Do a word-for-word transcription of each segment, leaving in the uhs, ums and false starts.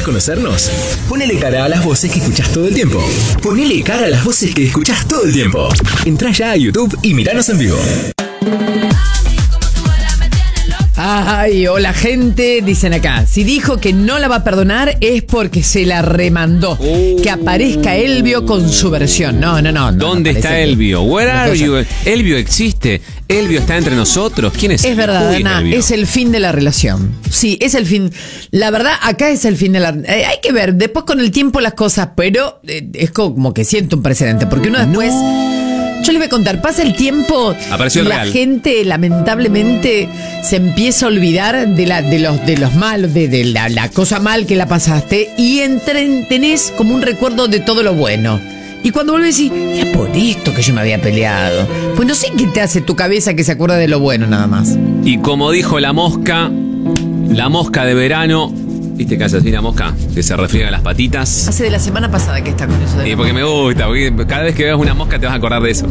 conocernos? Ponele cara a las voces que escuchás todo el tiempo. Ponele cara a las voces que escuchás todo el tiempo. Entrá ya a YouTube y miranos en vivo. Ay, hola gente, dicen acá. Si dijo que no la va a perdonar es porque se la remandó. Uh, que aparezca Elvio con su versión. No, no, no. no ¿Dónde no está que... Elvio? Where are you? Elvio existe. Elvio está entre nosotros. ¿Quién es? Es verdad, Ana, es el fin de la relación. Sí, es el fin. La verdad, acá es el fin de la... Eh, hay que ver, después con el tiempo las cosas, pero eh, es como que siento un precedente. Porque uno después... No. Yo les voy a contar, pasa el tiempo, apareció el la real. gente lamentablemente se empieza a olvidar de la de los de los malos, de, de la, la cosa mal que la pasaste y entre, tenés como un recuerdo de todo lo bueno. Y cuando vuelves y es por esto que yo me había peleado. Pues no sé qué te hace tu cabeza que se acuerda de lo bueno nada más. Y como dijo la mosca, la mosca de verano. ¿Viste que hace así la mosca? Que se refriega las patitas. Hace de la semana pasada que está con eso de... Sí, porque me gusta, porque cada vez que veas una mosca te vas a acordar de eso.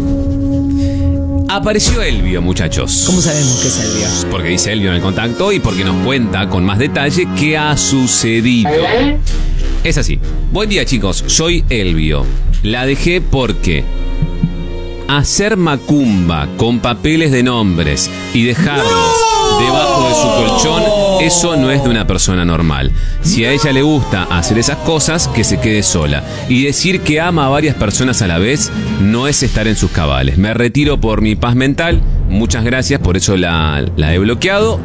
Apareció Elvio, muchachos. ¿Cómo sabemos que es Elvio? Porque dice Elvio en el contacto y porque nos cuenta con más detalle qué ha sucedido. Es así. Buen día, chicos. Soy Elvio. La dejé porque... hacer macumba con papeles de nombres y dejarlos ¡no! debajo de su colchón, eso no es de una persona normal. Si a ella le gusta hacer esas cosas, que se quede sola. Y decir que ama a varias personas a la vez no es estar en sus cabales. Me retiro por mi paz mental. Muchas gracias, por eso la, la he bloqueado.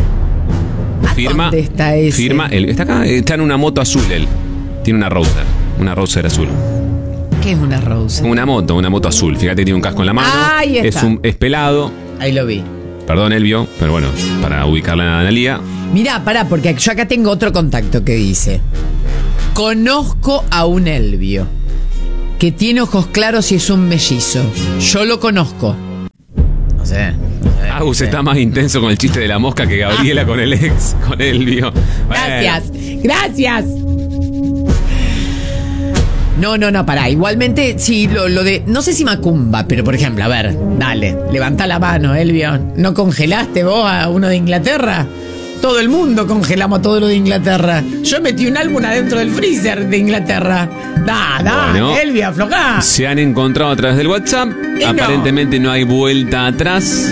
Firma. ¿Dónde está ese? Firma. Él está acá, está en una moto azul él. Tiene una Rouser, una Rouser azul. ¿Qué es una Rose? Una moto, una moto azul. Fíjate que tiene un casco en la mano. Ahí está. Es, un, es pelado. Ahí lo vi. Perdón, Elvio, pero bueno, para ubicarla en la Analía. Mirá, pará, porque yo acá tengo otro contacto que dice: conozco a un Elvio que tiene ojos claros y es un mellizo. Yo lo conozco. No sé. No sé Agus no sé. está más intenso con el chiste de la mosca que Gabriela ah. con el ex, con Elvio. Gracias, bueno. gracias. No, no, no, pará. Igualmente, sí, lo, lo de... No sé si macumba, pero por ejemplo, a ver, dale, levantá la mano, Elvio. ¿No congelaste vos a uno de Inglaterra? Todo el mundo congelamos a todo lo de Inglaterra. Yo metí un álbum adentro del freezer de Inglaterra. Da, da, bueno, Elvio, aflojá. Se han encontrado a través del WhatsApp. Y Aparentemente no. no hay vuelta atrás.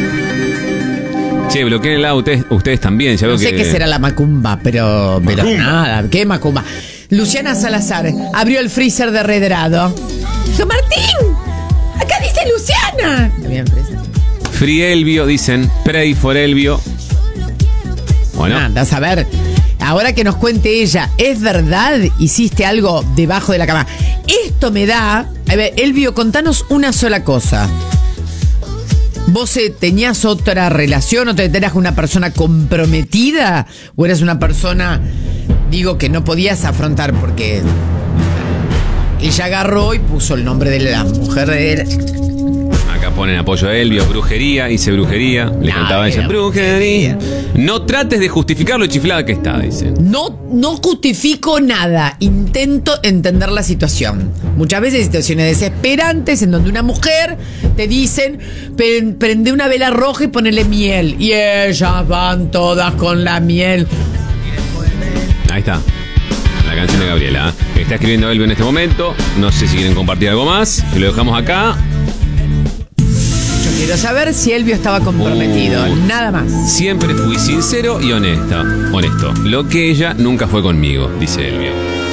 Che, bloqueenla ustedes, ustedes también. Ya no veo sé que... qué será la macumba, pero, pero macumba. nada, ¿qué macumba? Luciana Salazar abrió el freezer de Redrado. Dijo: Martín, acá dice Luciana. Bien, Free Elvio, dicen. Pray for Elvio. Bueno. Andás a ver. Ahora que nos cuente ella, ¿es verdad? ¿Hiciste algo debajo de la cama? Esto me da... A ver, Elvio, contanos una sola cosa. ¿Vos eh, tenías otra relación o te tenías con una persona comprometida? ¿O eres una persona... Digo que no podías afrontar porque ella agarró y puso el nombre de la mujer de él. Acá ponen apoyo a Elvio, brujería, hice brujería. Le no, cantaba ella, brujería. No trates de justificar lo chiflada que está, dice. No, no justifico nada. Intento entender la situación. Muchas veces hay situaciones desesperantes en donde una mujer te dicen: prende una vela roja y ponele miel. Y ellas van todas con la miel. Ahí está, la canción de Gabriela. Está escribiendo Elvio en este momento. No sé si quieren compartir algo más. Lo dejamos acá. Yo quiero saber si Elvio estaba comprometido. Uh, Nada más. Siempre fui sincero y honesta. Honesto. Lo que ella nunca fue conmigo, dice Elvio.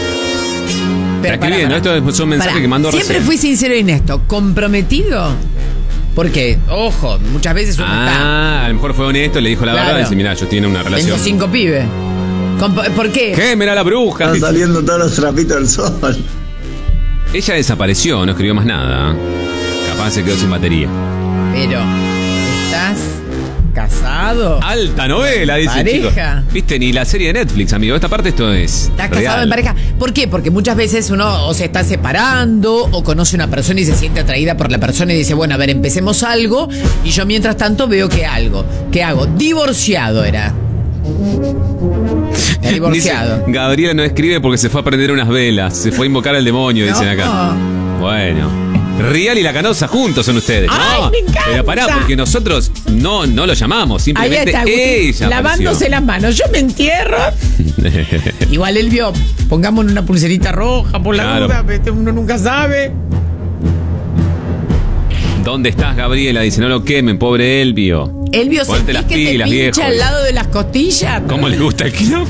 Pero está escribiendo. Para, para. Esto son mensajes para. que mandó Siempre recién. fui sincero y honesto. ¿Comprometido? Porque, ojo, muchas veces uno ah, está... Ah, a lo mejor fue honesto, le dijo la claro. verdad y dice: mirá, yo tengo una relación. Tengo cinco pibes. ¿Por qué? ¿Qué? Mirá la bruja. Están saliendo todos los trapitos del sol. Ella desapareció, no escribió más nada. Capaz se quedó sin batería. Pero, ¿estás casado? Alta novela, dice pareja. Chico. Viste, ni la serie de Netflix, amigo. Esta parte esto es ¿Estás real. casado en pareja? ¿Por qué? Porque muchas veces uno o se está separando o conoce una persona y se siente atraída por la persona y dice: bueno, a ver, empecemos algo. Y yo mientras tanto veo que algo. ¿Qué hago? Divorciado era. Está divorciado. Dice, Gabriela no escribe porque se fue a prender unas velas. Se fue a invocar al demonio, no. dicen acá. Bueno, Rial y La Canosa juntos son ustedes. ¡Ay, no, me encanta! Pero pará, porque nosotros no, no lo llamamos, Ahí simplemente está, Agustín, ella lavándose apareció. las manos. Yo me entierro. Igual él vio, pongamos una pulserita roja por la Claro. duda, pero uno nunca sabe. ¿Dónde estás, Gabriela? Dice, no lo quemen, pobre Elvio. Elvio, Ponte ¿sentís las que pilas, te pincha viejo. al lado de las costillas? ¿Cómo le gusta el kilo?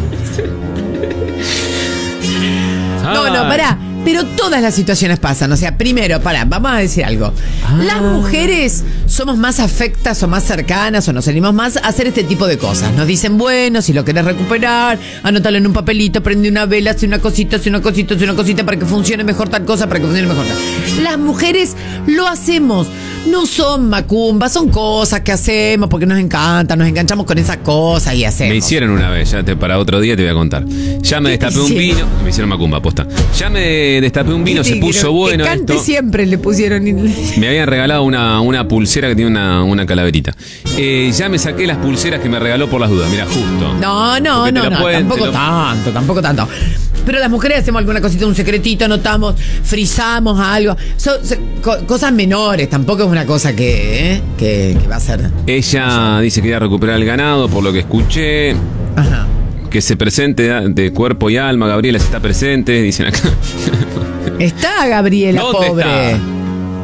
No, no, pará. Pero todas las situaciones pasan. O sea, primero, pará, vamos a decir algo. Ah. Las mujeres somos más afectas o más cercanas o nos animamos más a hacer este tipo de cosas. Nos dicen, bueno, si lo querés recuperar, anótalo en un papelito, prende una vela, hace una cosita, hace una cosita, hace una cosita para que funcione mejor tal cosa, para que funcione mejor tal. Las mujeres lo hacemos. No son macumbas, son cosas que hacemos porque nos encanta, nos enganchamos con esas cosas y hacemos. Me hicieron una vez, ya te, para otro día te voy a contar. Ya me ¿Qué te destapé un hicieron? vino. Me hicieron macumba, posta. Ya me destapé un vino, ¿Qué se te puso dijeron? bueno Que cante esto. siempre le pusieron. Me habían regalado una, una pulsera que tiene una, una calaverita. Eh, ya me saqué las pulseras que me regaló por las dudas. Mira, justo. No, no, Porque te no, lo no, pueden- tampoco te lo- tanto, tampoco tanto. Pero las mujeres hacemos alguna cosita, un secretito, anotamos, frizamos algo. Son, son co- cosas menores, tampoco es una cosa que, ¿eh? que, que va a ser. Ella dice que quería recuperar el ganado, por lo que escuché. Ajá. Que se presente de cuerpo y alma. Gabriela si está presente, dicen acá. Está Gabriela, ¿Dónde pobre. está?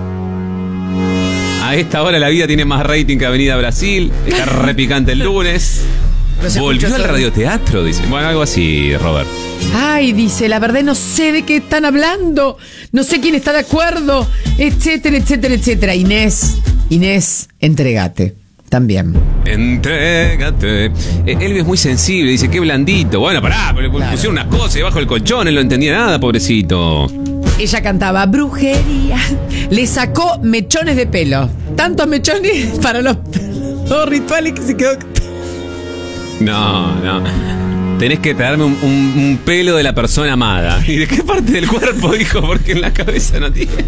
A esta hora la vida tiene más rating que Avenida Brasil. Está repicante el lunes. No se Volvió escucha al todo. radioteatro, dice. Bueno, algo así, Robert. Ay, dice, la verdad no sé de qué están hablando, no sé quién está de acuerdo, etcétera, etcétera, etcétera. Inés, Inés, entregate. También. Entrégate. Eh, Elvio es muy sensible, dice, qué blandito. Bueno, pará, pero le pusieron unas cosas debajo del colchón, él no entendía nada, pobrecito. Ella cantaba brujería. Le sacó mechones de pelo. Tantos mechones para los, los rituales que se quedó. No, no. Tenés que traerme un, un- un pelo de la persona amada. ¿Y de qué parte del cuerpo, dijo? Porque en la cabeza no tiene.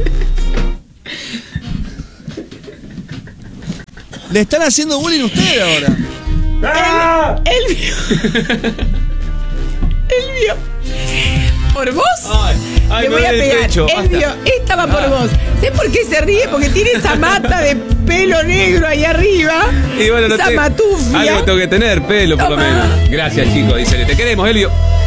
Le están haciendo bullying a usted ahora. Elvio. Elvio. ¿Por vos? Ay, ay, Le me voy a duele el pegar. pecho, basta. Elvio, esta va por Ah. vos. ¿Sé por qué se ríe? Porque tiene esa mata de pelo negro ahí arriba. Y bueno, no esa te- matufia. algo tengo que tener, pelo por lo Toma. menos. Gracias, chicos. Dice, te queremos, Elvio.